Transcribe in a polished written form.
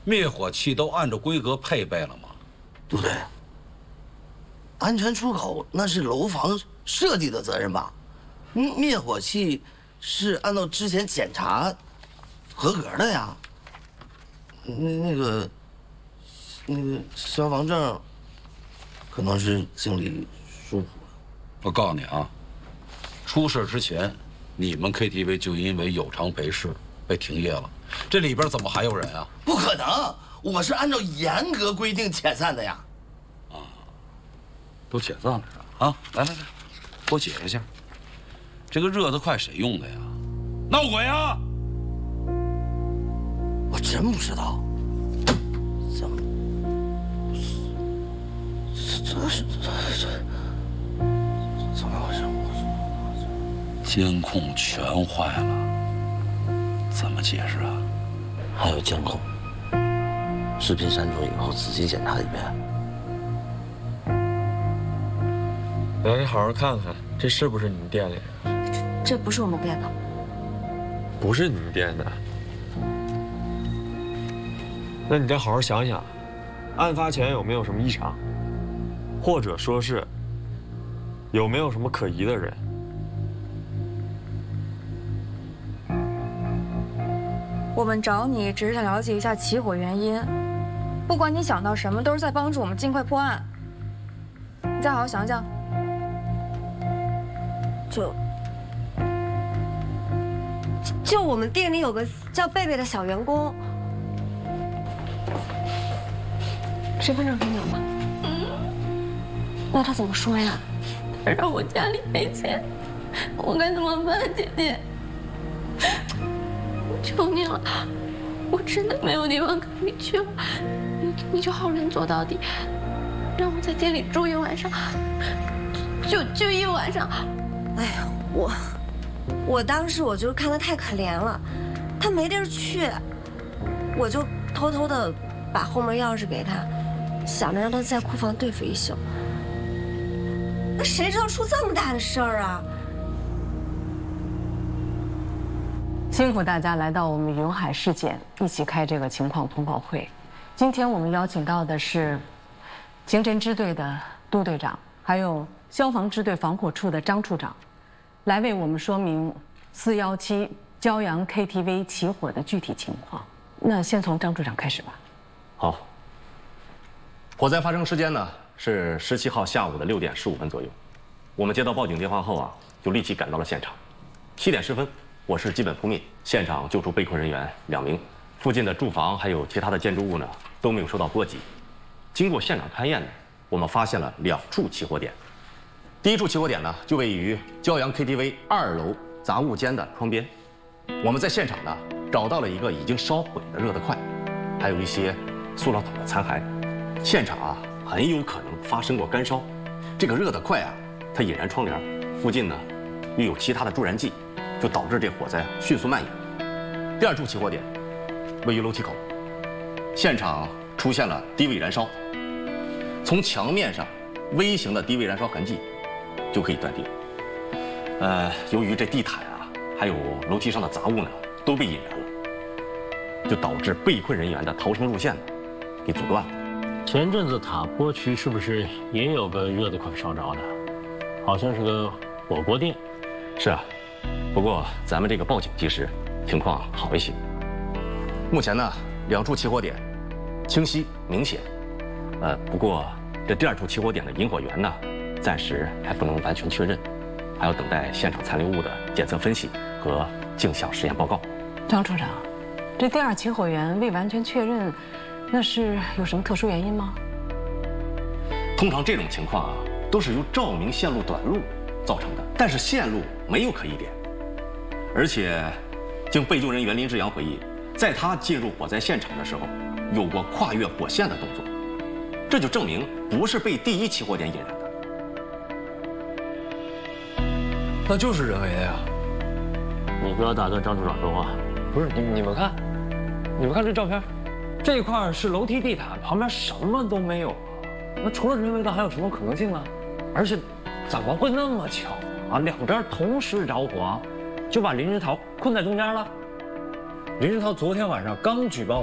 灭火器都按照规格配备了吗？ 对不对？安全出口那是楼房设计的责任吧？灭火器是按照之前检查合格的呀。那个消防证可能是经理疏忽了。 我告诉你啊，出事之前，你们 KTV 就因为有偿陪侍被停业了，这里边怎么还有人啊？ 不可能，我是按照严格规定遣散的呀。 都解散了是吧？啊，来，给我解释一下，这个热得快谁用的呀？闹鬼啊！ 我真不知道，怎么？怎么回事？ 监控全坏了，怎么解释啊？ 还有监控，视频删除以后仔细检查一遍。 来，你好好看看，这是不是你们店里的？这不是我们店的。 不是你们店的？那你再好好想想，案发前有没有什么异常，或者说是有没有什么可疑的人？ 我们找你只是想了解一下起火原因，不管你想到什么，都是在帮助我们尽快破案。你再好好想想。 就我们店里有个叫贝贝的小员工，身份证给你了吗？那他怎么说呀？ 他让我家里没钱，我该怎么办，姐姐？求你了，我真的没有地方可以去了，你就好人做到底，让我在店里住一晚上，就一晚上。 哎呀，我当时我就是看他太可怜了，他没地儿去，我就偷偷的把后门钥匙给他，想着让他在库房对付一宿。那谁知道出这么大的事儿啊！ 辛苦大家来到我们云海事件一起开这个情况通报会。今天我们邀请到的是刑侦支队的杜队长，还有消防支队防火处的张处长，来为我们说明417骄阳 KTV 起火的具体情况。那先从张处长开始吧。 好。火灾发生时间呢是17号下午的6点15分左右，我们接到报警电话后就立即赶到了现场。7点10分，火势基本扑灭，现场救出被困人员2名，附近的住房还有其他的建筑物呢都没有受到波及。经过现场勘验呢，我们发现了2处起火点。第一处起火点呢就位于骄阳 KTV 2楼杂物间的窗边。我们在现场呢找到了一个已经烧毁的热得快，还有一些塑料桶的残骸。现场很有可能发生过干烧。这个热得快它引燃窗帘，附近呢又有其他的助燃剂，就导致这火灾迅速蔓延。第二处起火点位于楼梯口，现场出现了低位燃烧，从墙面上微型的低位燃烧痕迹就可以断定，由于这地毯还有楼梯上的杂物呢都被引燃了，就导致被困人员的逃生路线给阻断了。 前阵子塔坡区是不是也有个热得快烧着的？好像是个火锅店。 是啊，不过咱们这个报警及时，情况好一些。目前呢，2处起火点清晰明显，不过这第2处起火点的引火源呢，暂时还不能完全确认，还要等待现场残留物的检测分析和镜像实验报告。 张处长，这第2起火源未完全确认，那是有什么特殊原因吗？ 通常这种情况都是由照明线路短路造成的，但是线路没有可疑点，而且经被救人员林志阳回忆，在他进入火灾现场的时候，有过跨越火线的动作，这就证明不是被第1起火点引燃的。 那就是人为的呀！ 你不要打断张处长说话。 不是你们看，这照片，这块是楼梯地毯，旁边什么都没有，那除了人为的还有什么可能性呢？而且怎么会那么巧2边同时着火，就把林志涛困在中间了？林志涛昨天晚上刚举报